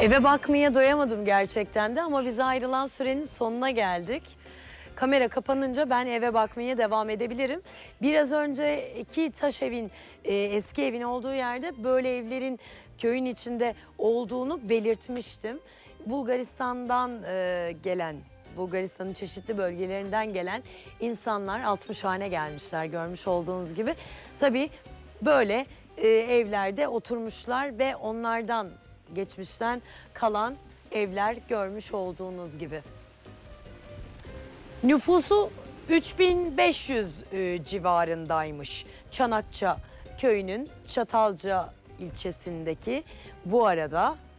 Eve bakmaya doyamadım gerçekten de ama biz ayrılan sürenin sonuna geldik. Kamera kapanınca ben eve bakmaya devam edebilirim. Biraz önceki taş evin, eski evin olduğu yerde böyle evlerin köyün içinde olduğunu belirtmiştim. Bulgaristan'dan gelen, Bulgaristan'ın çeşitli bölgelerinden gelen insanlar 60 hane gelmişler görmüş olduğunuz gibi. Tabii böyle evlerde oturmuşlar ve onlardan geçmişten kalan evler görmüş olduğunuz gibi. Nüfusu 3500 civarındaymış. Çanakça köyünün Çatalca ilçesindeki bu arada